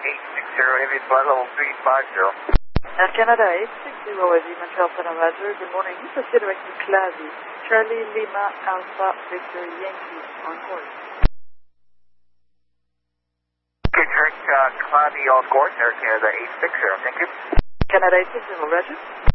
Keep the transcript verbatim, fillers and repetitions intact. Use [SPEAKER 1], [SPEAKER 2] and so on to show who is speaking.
[SPEAKER 1] eight six zero, heavy flight level three five zero.
[SPEAKER 2] Air Canada eight six zero, heavy Montreal Center Roger. Good morning. Proceed direct to Clavi. Charlie Lima Alpha Victor Yankee on course.
[SPEAKER 1] Okay, direct uh, Clavi on course, Air Canada eight six zero, thank you.
[SPEAKER 2] Canada eight six zero, Roger.